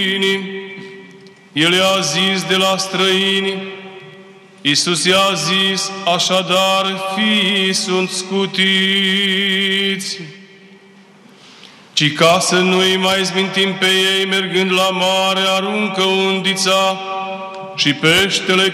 El i-a zis de la străini, Iisus i-a zis, așadar, fiii sunt scutiți. Ci ca să nu-i mai zmintim pe ei, mergând la mare, aruncă undița și peștele